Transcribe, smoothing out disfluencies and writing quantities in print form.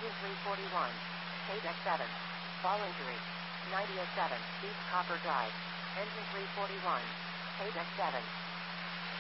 Engine 341. KDEC 7. Fall injury. 9007 East Copper Drive. Engine 341. KDEC 7.